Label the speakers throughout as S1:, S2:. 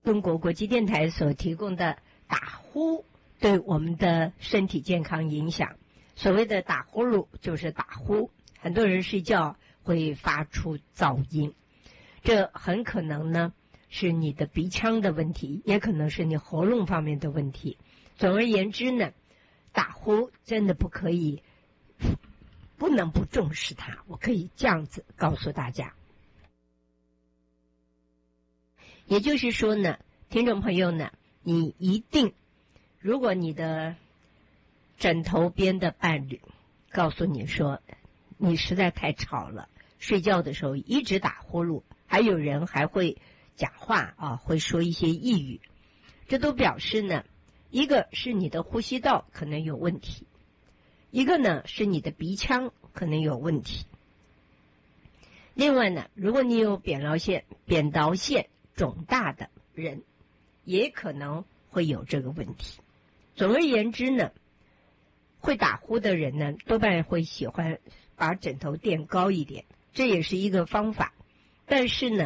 S1: 中国国际电台所提供的打呼对我们的身体健康影响。所谓的打呼噜就是打呼，很多人睡觉会发出噪音，这很可能呢是你的鼻腔的问题，也可能是你喉咙方面的问题。总而言之呢，打呼真的不能不重视它，我可以这样子告诉大家。也就是说呢，听众朋友呢，你一定，如果你的枕头边的伴侣告诉你说你实在太吵了，睡觉的时候一直打呼噜，还有人还会讲话会说一些异语，这都表示呢，一个是你的呼吸道可能有问题，一个呢是你的鼻腔可能有问题。另外呢，如果你有扁桃腺肿大的人，也可能会有这个问题。总而言之呢，会打呼的人呢，多半会喜欢把枕头垫高一点，这也是一个方法。但是呢，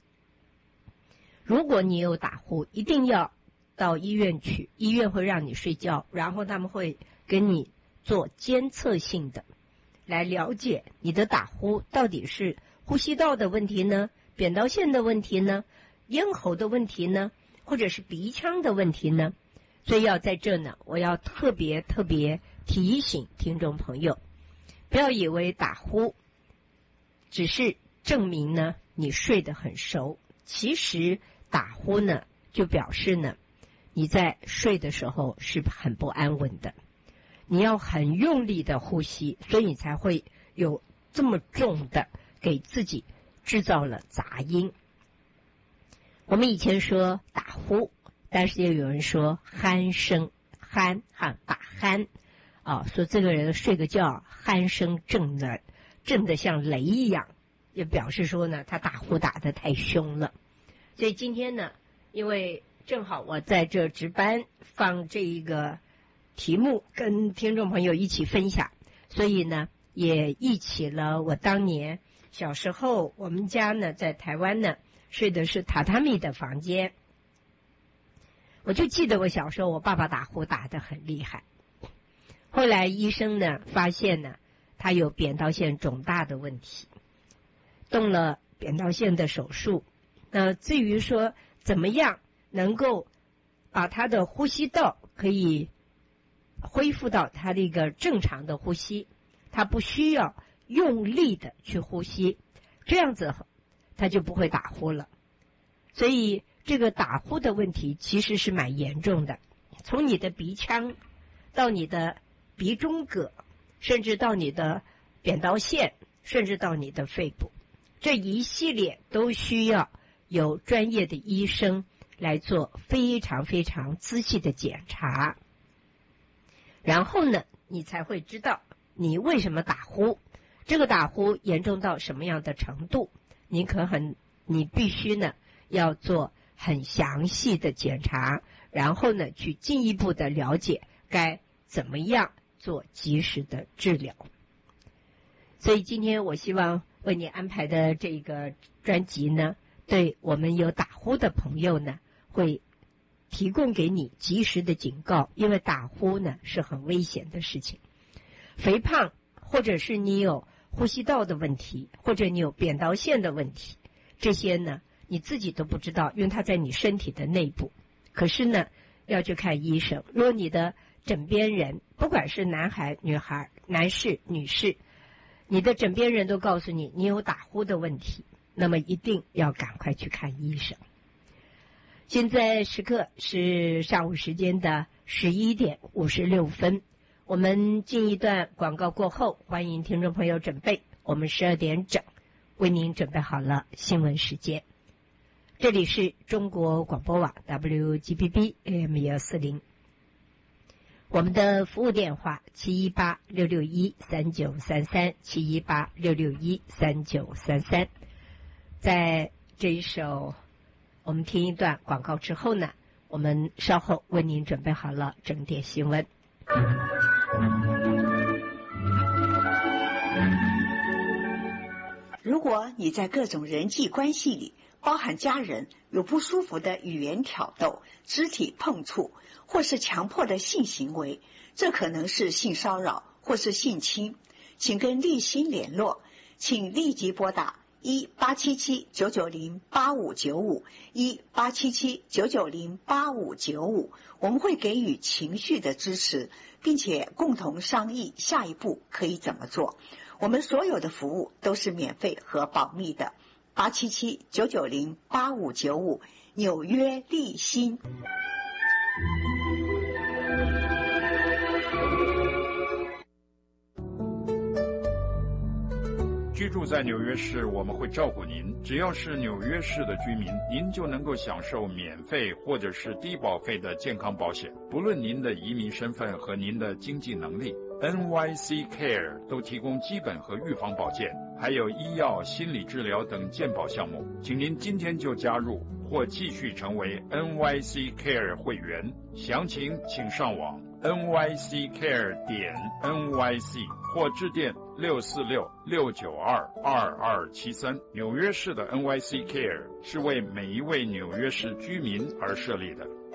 S1: 如果你有打呼，一定要到医院去，医院会让你睡觉，然后他们会跟你做监测性的来了解你的打呼到底是呼吸道的问题呢，扁桃腺的问题呢，咽喉的问题呢，或者是鼻腔的问题呢。所以要在这呢，我要特别提醒听众朋友，不要以为打呼只是证明呢你睡得很熟，其实打呼呢就表示呢你在睡的时候是很不安稳的，你要很用力的呼吸，所以你才会有这么重的给自己制造了杂音。我们以前说打呼，但是也有人说鼾声，打鼾说这个人睡个觉鼾声震得像雷一样，也表示说呢他打呼打得太凶了。所以今天呢，因为正好我在这值班放这一个题目跟听众朋友一起分享，所以呢也忆起了我当年小时候，我们家呢在台湾呢睡的是榻榻米的房间。我就记得我小时候我爸爸打呼打得很厉害，后来医生呢发现呢他有扁桃腺肿大的问题，动了扁桃腺的手术。那至于说怎么样能够把他的呼吸道可以恢复到他的一个正常的呼吸，他不需要用力的去呼吸，这样子他就不会打呼了。所以这个打呼的问题其实是蛮严重的，从你的鼻腔到你的鼻中隔，甚至到你的扁桃腺，甚至到你的肺部，这一系列都需要有专业的医生来做非常仔细的检查，然后呢你才会知道你为什么打呼，这个打呼严重到什么样的程度，你必须呢要做很详细的检查，然后呢去进一步的了解该怎么样做及时的治疗。所以今天我希望为你安排的这个专辑呢，对我们有打呼的朋友呢会提供给你及时的警告，因为打呼呢是很危险的事情。肥胖，或者是你有呼吸道的问题，或者你有扁桃腺的问题，这些呢你自己都不知道，因为它在你身体的内部。可是呢要去看医生，如果你的枕边人，不管是男孩女孩，男士女士，你的枕边人都告诉你你有打呼的问题，那么一定要赶快去看医生。现在时刻是上午时间的11点56分，我们进一段广告过后，欢迎听众朋友准备，我们12点整为您准备好了新闻时间。这里是中国广播网 WGBB AM 140，我们的服务电话718-661-3933 718-661-3933。在这一首我们听一段广告之后呢，我们稍后为您准备好了整点新闻。
S2: 如果你在各种人际关系里包含家人有不舒服的语言挑逗、肢体碰触或是强迫的性行为，这可能是性骚扰或是性侵，请跟立新联络，请立即拨打1877-990-8595 1877-990-8595，我们会给予情绪的支持，并且共同商议下一步可以怎么做。我们所有的服务都是免费和保密的。877-990-8595，纽约立新。
S3: 居住在纽约市，我们会照顾您。只要是纽约市的居民，您就能够享受免费或者是低保费的健康保险，不论您的移民身份和您的经济能力。NYC Care 都提供基本和预防保健，还有医药、心理治疗等健保项目。请您今天就加入或继续成为 NYC Care 会员，详情请上网 nyccare.nyc 或致电646-692-2273。纽约市的 NYC Care 是为每一位纽约市居民而设立的。